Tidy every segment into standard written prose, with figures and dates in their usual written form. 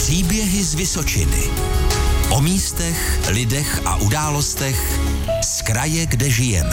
Příběhy z Vysočiny. O místech, lidech a událostech z kraje, kde žijeme.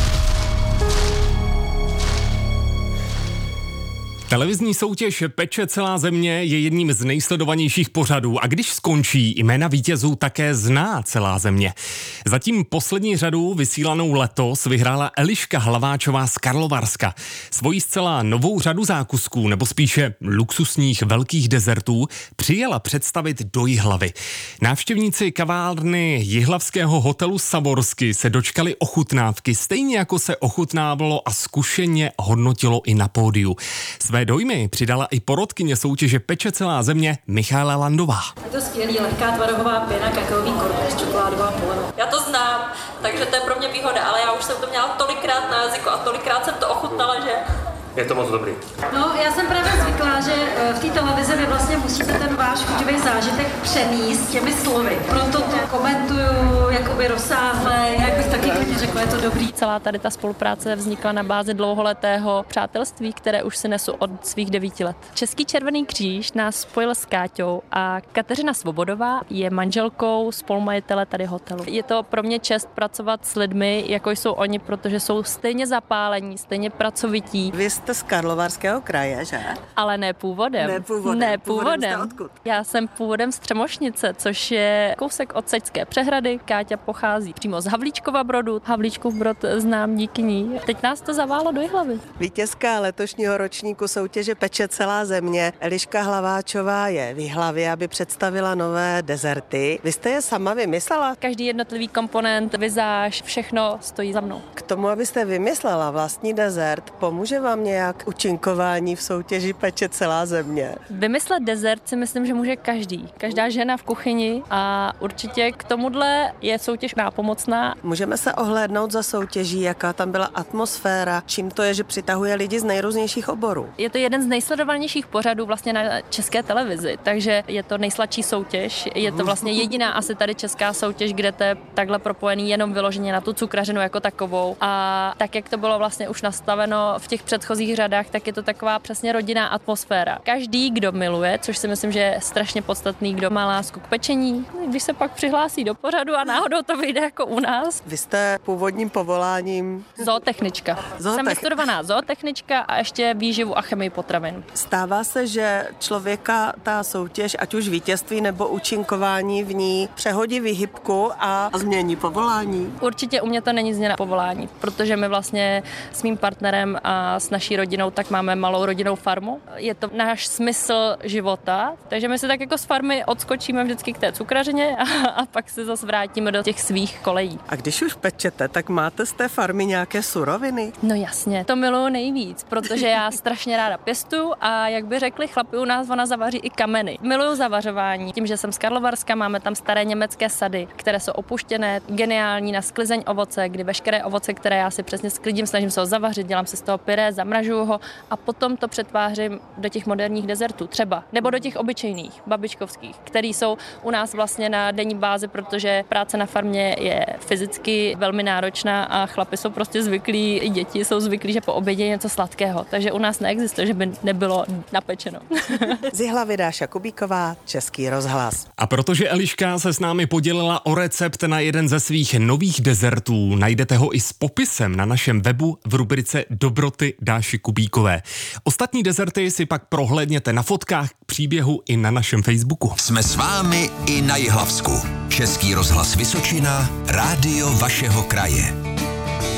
Televizní soutěž Peče celá země je jedním z nejsledovanějších pořadů a když skončí, jména vítězů také zná celá země. Zatím poslední řadu vysílanou letos vyhrála Eliška Hlaváčová z Karlovarska. Svoji zcela novou řadu zákusků, nebo spíše luxusních velkých dezertů, přijela představit do Jihlavy. Návštěvníci kavárny jihlavského hotelu Savorsky se dočkali ochutnávky, stejně jako se ochutnávalo a zkušeně hodnotilo i na pódiu. Své dojmy přidala i porotkyně soutěže Peče celá země Michaela Landová. Je to skvělý, lehká tvarohová pěna, kakaový kortež, čokoládová polena. Já to znám, takže to je pro mě výhoda, ale já už jsem to měla tolikrát na jazyku a tolikrát jsem to ochutnala, že... Je to moc dobrý. No, já jsem právě zvyklá, že v té televizi vy vlastně musíte ten váš chuťový zážitek přenést těmi slovy. Proto to komentuju jakoby rozsáhle, jak bych taky klidně řekla, je to dobrý. Celá tady ta spolupráce vznikla na bázi dlouholetého přátelství, které už si nesu od svých 9 let. Český Červený kříž nás spojil s Káťou a Kateřina Svobodová je manželkou spolumajitele tady hotelu. Je to pro mě čest pracovat s lidmi, jako jsou oni, protože jsou stejně zapálení, stejně pracovití. Vy jste z Karlovarského kraje, že? Ale ne původem. Ne původem. Odkud? Já jsem původem z Třemošnice, což je kousek od Saďské přehrady. Káťa pochází přímo z Havlíčkova Brodu. Havlíčkův Brod znám díky ní. Teď nás to zaválo do Jihlavy. Vítězka letošního ročníku soutěže Peče celá země Eliška Hlaváčová je v Jihlavě, aby představila nové dezerty. Vy jste je sama vymyslela? Každý jednotlivý komponent, vizáž, všechno stojí za mnou. K tomu, abyste vymyslela vlastní dezert, pomůže vám nějak účinkování v soutěži Peče celá země? Vymyslet dezert si myslím, že může každý. Každá žena v kuchyni a určitě k tomuhle je soutěž nápomocná. Můžeme se ohlédnout za soutěží, jaká tam byla atmosféra, čím to je, že přitahuje lidi z nejrůznějších oborů. Je to jeden z nejsledovanějších pořadů vlastně na České televizi, takže je to nejsladší soutěž. Je to vlastně jediná asi tady česká soutěž, kde to je takhle propojený jenom vyloženě na tu cukrařinu jako takovou. A tak, jak to bylo vlastně už nastaveno v těch předchozích řadách, tak je to taková přesně rodinná atmosféra. Každý, kdo miluje, což si myslím, že je strašně podstatný, kdo má lásku k pečení, když se pak přihlásí do pořadu a náhodou to vyjde jako u nás. Vy jste původním povoláním zootechnička. Jsem vystudovaná zootechnička a ještě výživu a chemii potravin. Stává se, že člověka ta soutěž, ať už vítězství nebo účinkování v ní, přehodí výhybku a změní povolání? Určitě u mě to není změna povolání, protože my vlastně s mým partnerem a s naší rodinou tak máme malou rodinnou farmu. Je to náš smysl života, takže my se tak jako z farmy odskočíme vždycky k té cukrařině a pak se zase vrátíme do těch svých kolejí. A když už pečete, tak máte z té farmy nějaké suroviny? No jasně, to miluju nejvíc, protože já strašně ráda pěstuju a jak by řekli chlapi u nás, ona zavaří i kameny. Miluju zavařování. Tím, že jsem z Karlovarska, máme tam staré německé sady, které jsou opuštěné, geniální na sklizeň ovoce, kdy veškeré ovoce, které já si přesně sklidím, snažím se ho zavařit, dělám si z toho pyré, zamražuju ho a potom to přetvářím do těch moderních dezertů třeba, nebo do těch obyčejných, babičkovských, které jsou u nás vlastně na denní bázi, protože práce na farmě je fyzicky velmi náročná a chlapi jsou prostě zvyklí, i děti jsou zvyklí, že po obědě je něco sladkého, takže u nás neexistuje, že by nebylo napečeno. Z Jihlavy Dáša Kubíková, Český rozhlas. A protože Eliška se s námi podělila o recept na jeden ze svých nových dezertů, najdete ho i s popisem na našem webu v rubrice Dobroty Dáši Kubíkové. Ostatní dezerty si pak prohlédněte na fotkách k příběhu i na našem Facebooku. Jsme s vámi i na Jihlavsku. Český rozhlas Vysočina, rádio vašeho kraje.